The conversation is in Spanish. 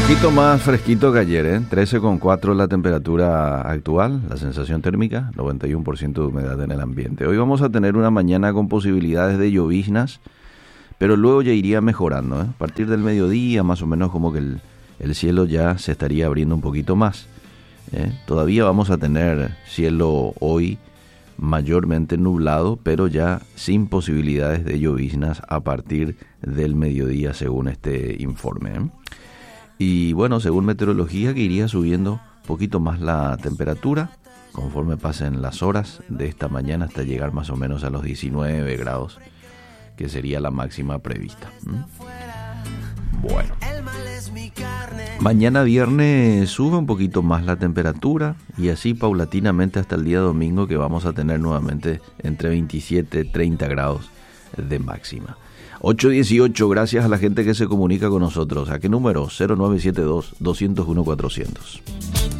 poquito más fresquito que ayer, ¿eh? 13,4 la temperatura actual, la sensación térmica, 91% de humedad en el ambiente. Hoy vamos a tener una mañana con posibilidades de lloviznas, pero luego ya iría mejorando, ¿eh? A partir del mediodía, más o menos como que el cielo ya se estaría abriendo un poquito más, ¿eh? Todavía vamos a tener cielo hoy mayormente nublado, pero ya sin posibilidades de lloviznas a partir del mediodía, según este informe, ¿eh? Y bueno, según meteorología, que iría subiendo un poquito más la temperatura conforme pasen las horas de esta mañana hasta llegar más o menos a los 19 grados, que sería la máxima prevista. Bueno, mañana viernes sube un poquito más la temperatura y así paulatinamente hasta el día domingo, que vamos a tener nuevamente entre 27 y 30 grados de máxima. 8:18, gracias a la gente que se comunica con nosotros. ¿A qué número? 0972-201-400.